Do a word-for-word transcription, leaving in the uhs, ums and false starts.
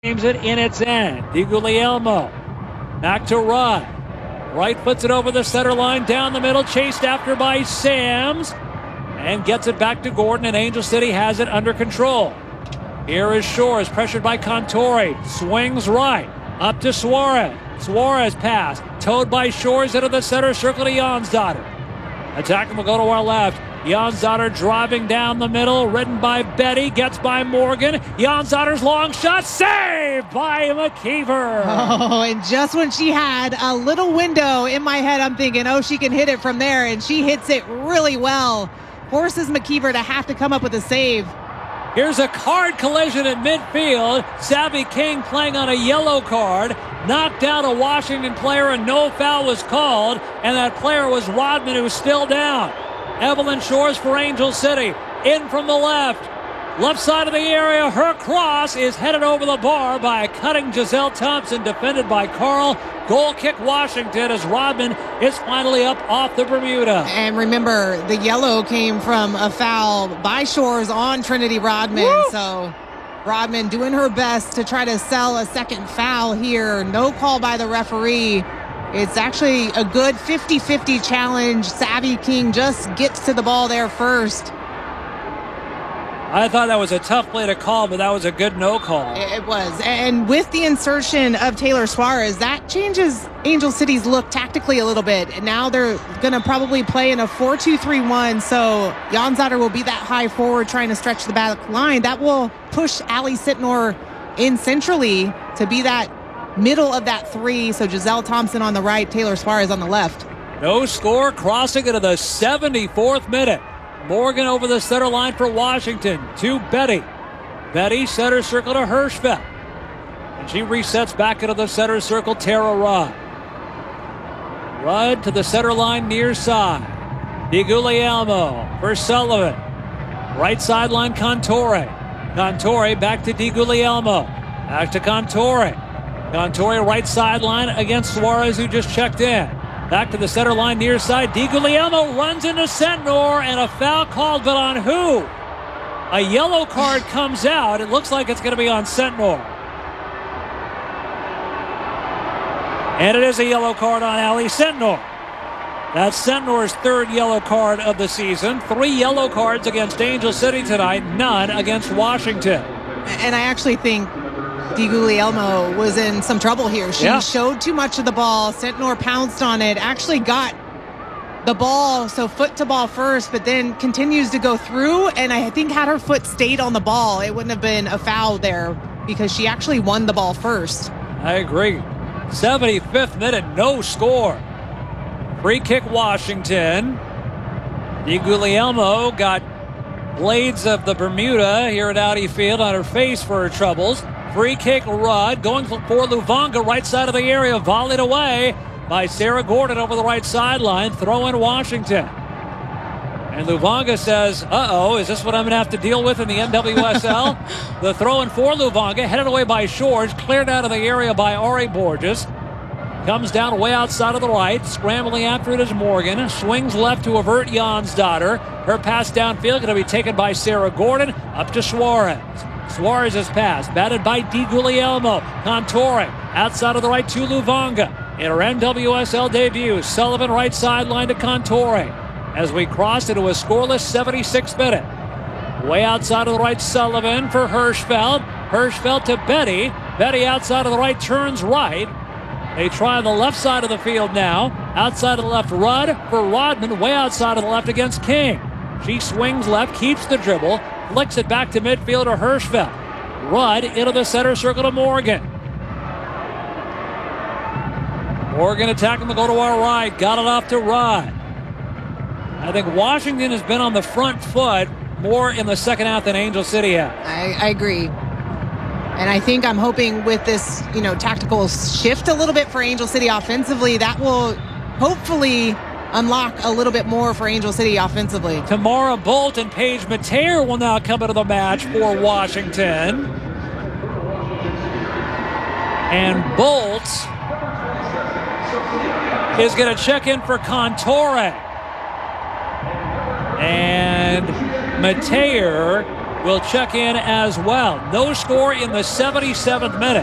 Aims it in its end. DiGuglielmo back to Rudd. Right puts it over the center line, down the middle, chased after by Sams, and gets it back to Gordon, and Angel City has it under control. Here is Shores, pressured by Cantore, swings right, up to Suarez. Suarez pass, towed by Shores into the center circle to Jonsdottir. Attacking will go to our left. Jonsdottir driving down the middle, ridden by Betty, gets by Morgan. Jonsdottir's long shot, saved by McKeever. Oh, and just when she had a little window in my head, I'm thinking, oh, she can hit it from there, and she hits it really well. Forces McKeever to have to come up with a save. Here's a card collision at midfield. Savvy King playing on a yellow card. Knocked down a Washington player, and no foul was called, and that player was Rodman, who's still down. Evelyn Shores for Angel City. In from the left. Left side of the area. Her cross is headed over the bar by a cutting Giselle Thompson, defended by Carl. Goal kick Washington as Rodman is finally up off the Bermuda. And remember, the yellow came from a foul by Shores on Trinity Rodman. Woo! So Rodman doing her best to try to sell a second foul here. No call by the referee. It's actually a good fifty-fifty challenge. Savvy King just gets to the ball there first. I thought that was a tough play to call, but that was a good no call. It was. And with the insertion of Taylor Suarez, that changes Angel City's look tactically a little bit. And now they're going to probably play in a four two three one. So Jonsdottir will be that high forward trying to stretch the back line. That will push Ali Sitnor in centrally to be that middle of that three. So Giselle Thompson on the right, Taylor Suarez on the left. No score, crossing into the seventy-fourth minute. Morgan over the center line for Washington to Betty. Betty center circle to Hirschfeld. And she resets back into the center circle, Tara Rudd. Rudd to the center line near side. DiGuglielmo for Sullivan. Right sideline, Cantore. Cantore back to DiGuglielmo. Back to Cantore. Cantore right sideline against Suarez, who just checked in. Back to the center line near side. DiGuglielmo runs into Sentnor, and a foul called, but on who? A yellow card comes out. It looks like it's going to be on Sentnor. And it is a yellow card on Ali Sentnor. That's Sentnor's third yellow card of the season. Three yellow cards against Angel City tonight, none against Washington. And I actually think DiGuglielmo was in some trouble here. She yeah. showed too much of the ball. Sentnor pounced on it, actually got the ball, so foot to ball first, but then continues to go through, and I think had her foot stayed on the ball, it wouldn't have been a foul there because she actually won the ball first. I agree. seventy-fifth minute, no score. Free kick Washington. DiGuglielmo got blades of the Bermuda here at Audi Field on her face for her troubles. Free kick Rudd going for Luvanga, right side of the area, volleyed away by Sarah Gordon over the right sideline. Throw in Washington. And Luvanga says, uh-oh, is this what I'm going to have to deal with in the N W S L? The throw in for Luvanga, headed away by Shores, cleared out of the area by Ari Borges. Comes down way outside of the right, scrambling after it is Morgan. Swings left to avert Jonsdottir. Her pass downfield going to be taken by Sarah Gordon, up to Suarez. Suarez's pass, batted by DiGuglielmo. Cantore, outside of the right to Luvanga. In her N W S L debut, Sullivan right sideline to Cantore. As we cross into a scoreless seventy-sixth minute. Way outside of the right, Sullivan for Hirschfeld. Hirschfeld to Betty. Betty outside of the right, turns right. They try on the left side of the field now. Outside of the left, Rudd for Rodman. Way outside of the left against King. She swings left, keeps the dribble, flicks it back to midfield to Hirschfeld. Rudd into the center circle to Morgan. Morgan attacking the go to our right. Got it off to Rudd. I think Washington has been on the front foot more in the second half than Angel City has. I, I agree. And I think I'm hoping with this, you know, tactical shift a little bit for Angel City offensively, that will hopefully unlock a little bit more for Angel City offensively. Tamara Bolt and Paige Mateer will now come into the match for Washington. And Bolt is going to check in for Cantore. And Mateer will check in as well. No score in the seventy-seventh minute.